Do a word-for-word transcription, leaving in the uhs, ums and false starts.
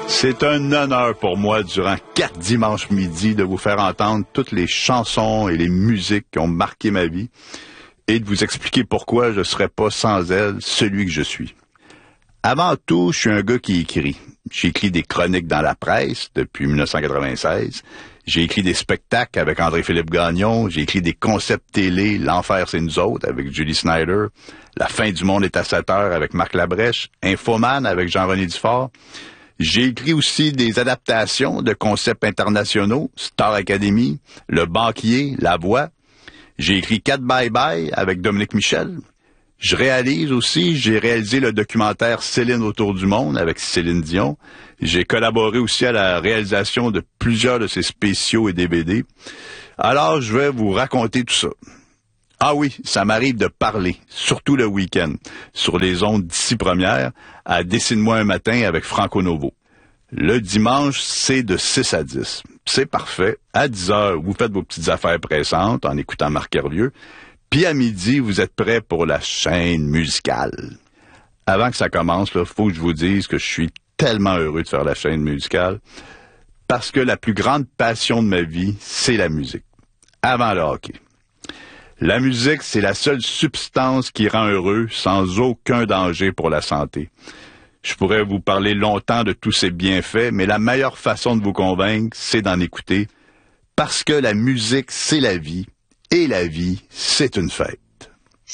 C'est un honneur pour moi, durant quatre dimanches midi, de vous faire entendre toutes les chansons et les musiques qui ont marqué ma vie et de vous expliquer pourquoi je ne serais pas sans elles celui que je suis. Avant tout, je suis un gars qui écrit. J'ai écrit des chroniques dans la presse depuis dix-neuf cent quatre-vingt-seize. J'ai écrit des spectacles avec André-Philippe Gagnon. J'ai écrit des concepts télé, L'Enfer, c'est nous autres, avec Julie Snyder. La fin du monde est à sept heures avec Marc Labrèche. Infoman avec Jean-René Dufort. J'ai écrit aussi des adaptations de concepts internationaux, Star Academy, Le Banquier, La Voix. J'ai écrit quatre Bye Bye avec Dominique Michel. Je réalise aussi, j'ai réalisé le documentaire Céline autour du monde avec Céline Dion. J'ai collaboré aussi à la réalisation de plusieurs de ses spéciaux et D V D. Alors, je vais vous raconter tout ça. Ah oui, ça m'arrive de parler, surtout le week-end, sur les ondes d'ici première, à Dessine-moi un matin avec Franco Novo. Le dimanche, c'est de six à dix. C'est parfait. À dix heures, vous faites vos petites affaires pressantes en écoutant Marc Hervieux. Puis à midi, vous êtes prêts pour la chaîne musicale. Avant que ça commence, il faut que je vous dise que je suis tellement heureux de faire la chaîne musicale parce que la plus grande passion de ma vie, c'est la musique. Avant le hockey. La musique, c'est la seule substance qui rend heureux sans aucun danger pour la santé. Je pourrais vous parler longtemps de tous ses bienfaits, mais la meilleure façon de vous convaincre, c'est d'en écouter. Parce que la musique, c'est la vie, et la vie, c'est une fête.